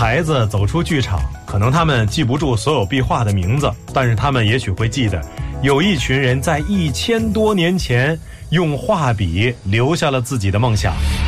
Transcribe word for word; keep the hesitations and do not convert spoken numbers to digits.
孩子走出剧场，可能他们记不住所有壁画的名字，但是他们也许会记得，有一群人在一千多年前用画笔留下了自己的梦想。